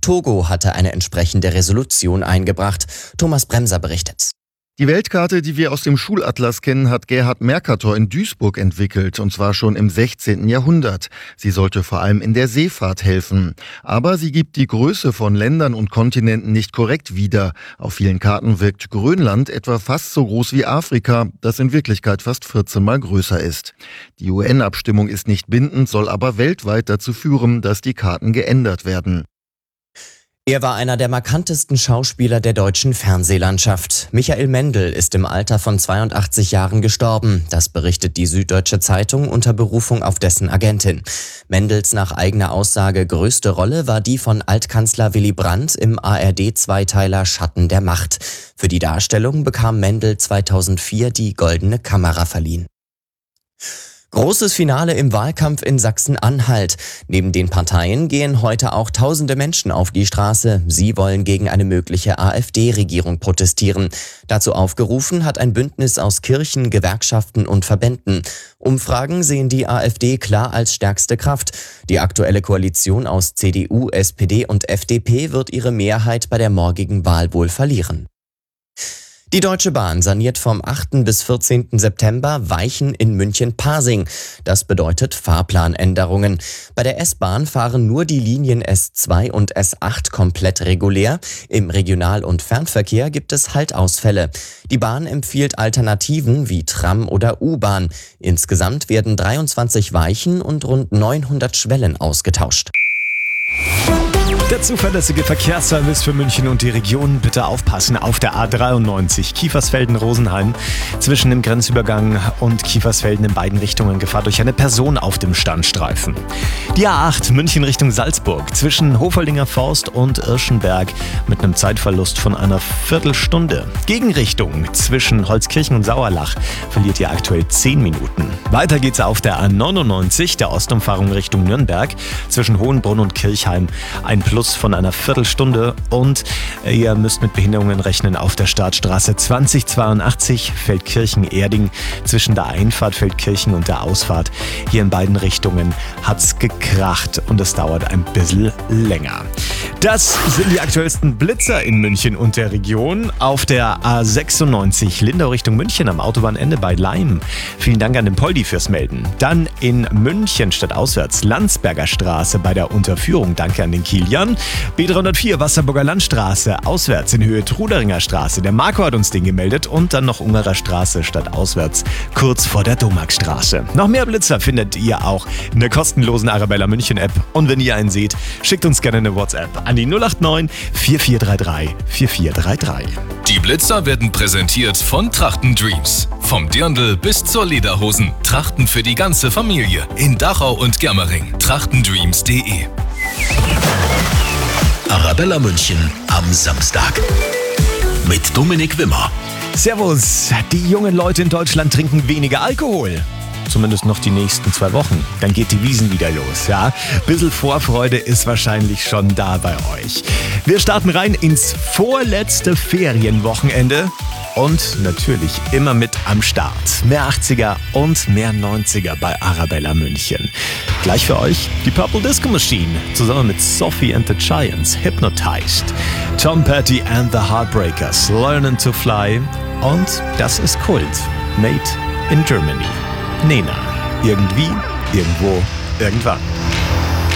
Togo hatte eine entsprechende Resolution eingebracht. Thomas Bremser berichtet. Die Weltkarte, die wir aus dem Schulatlas kennen, hat Gerhard Mercator in Duisburg entwickelt, und zwar schon im 16. Jahrhundert. Sie sollte vor allem in der Seefahrt helfen. Aber sie gibt die Größe von Ländern und Kontinenten nicht korrekt wieder. Auf vielen Karten wirkt Grönland etwa fast so groß wie Afrika, das in Wirklichkeit fast 14 Mal größer ist. Die UN-Abstimmung ist nicht bindend, soll aber weltweit dazu führen, dass die Karten geändert werden. Er war einer der markantesten Schauspieler der deutschen Fernsehlandschaft. Michael Mendl ist im Alter von 82 Jahren gestorben. Das berichtet die Süddeutsche Zeitung unter Berufung auf dessen Agentin. Mendls nach eigener Aussage größte Rolle war die von Altkanzler Willy Brandt im ARD-Zweiteiler Schatten der Macht. Für die Darstellung bekam Mendl 2004 die Goldene Kamera verliehen. Großes Finale im Wahlkampf in Sachsen-Anhalt. Neben den Parteien gehen heute auch tausende Menschen auf die Straße. Sie wollen gegen eine mögliche AfD-Regierung protestieren. Dazu aufgerufen hat ein Bündnis aus Kirchen, Gewerkschaften und Verbänden. Umfragen sehen die AfD klar als stärkste Kraft. Die aktuelle Koalition aus CDU, SPD und FDP wird ihre Mehrheit bei der morgigen Wahl wohl verlieren. Die Deutsche Bahn saniert vom 8. bis 14. September Weichen in München-Pasing. Das bedeutet Fahrplanänderungen. Bei der S-Bahn fahren nur die Linien S2 und S8 komplett regulär. Im Regional- und Fernverkehr gibt es Haltausfälle. Die Bahn empfiehlt Alternativen wie Tram oder U-Bahn. Insgesamt werden 23 Weichen und rund 900 Schwellen ausgetauscht. Der zuverlässige Verkehrsservice für München und die Region. Bitte aufpassen auf der A93 Kiefersfelden-Rosenheim. Zwischen dem Grenzübergang und Kiefersfelden in beiden Richtungen Gefahr durch eine Person auf dem Standstreifen. Die A8 München Richtung Salzburg zwischen Hofoldinger Forst und Irschenberg mit einem Zeitverlust von einer Viertelstunde. Gegenrichtung zwischen Holzkirchen und Sauerlach verliert ihr aktuell 10 Minuten. Weiter geht's auf der A99 der Ostumfahrung Richtung Nürnberg zwischen Hohenbrunn und Kirchheim. Ein Plus von einer Viertelstunde und ihr müsst mit Behinderungen rechnen auf der Startstraße 2082 Feldkirchen-Erding zwischen der Einfahrt Feldkirchen und der Ausfahrt. Hier in beiden Richtungen hat's gekracht und es dauert ein bisschen länger. Das sind die aktuellsten Blitzer in München und der Region. Auf der A96 Lindau Richtung München am Autobahnende bei Leim. Vielen Dank an den Poldi fürs Melden. Dann in München stadtauswärts Landsberger Straße bei der Unterführung. Danke an den Kilian. B304 Wasserburger Landstraße auswärts in Höhe Truderinger Straße. Der Marco hat uns den gemeldet und dann noch Ungerer Straße stadtauswärts kurz vor der Domaxstraße. Noch mehr Blitzer findet ihr auch in der kostenlosen Arabella München App. Und wenn ihr einen seht, schickt uns gerne eine WhatsApp an die 089 4433 4433. Die Blitzer werden präsentiert von Trachten Dreams. Vom Dirndl bis zur Lederhosen. Trachten für die ganze Familie. In Dachau und Germering. Trachtendreams.de. Arabella München am Samstag. Mit Dominik Wimmer. Servus, die jungen Leute in Deutschland trinken weniger Alkohol. Zumindest noch die nächsten 2 Wochen. Dann geht die Wiesn wieder los, ja? Bisschen Vorfreude ist wahrscheinlich schon da bei euch. Wir starten rein ins vorletzte Ferienwochenende. Und natürlich immer mit am Start. Mehr 80er und mehr 90er bei Arabella München. Gleich für euch die Purple Disco Machine zusammen mit Sophie and the Giants, Hypnotized. Tom Petty and the Heartbreakers, Learning to Fly. Und das ist Kult, Made in Germany. Nena, irgendwie, irgendwo, irgendwann.